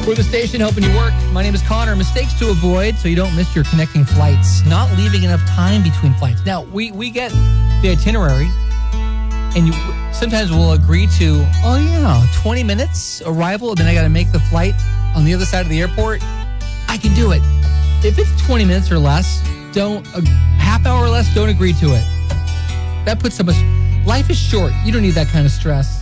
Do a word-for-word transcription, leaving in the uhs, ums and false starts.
We're the station helping you work. My name is Connor. Mistakes to avoid so you don't miss your connecting flights. Not leaving enough time between flights. Now, we, we get the itinerary, and you sometimes we'll agree to, oh yeah, twenty minutes arrival, and then I got to make the flight on the other side of the airport. I can do it. If it's twenty minutes or less, don't, a half hour or less, don't agree to it. That puts so much, life is short. You don't need that kind of stress.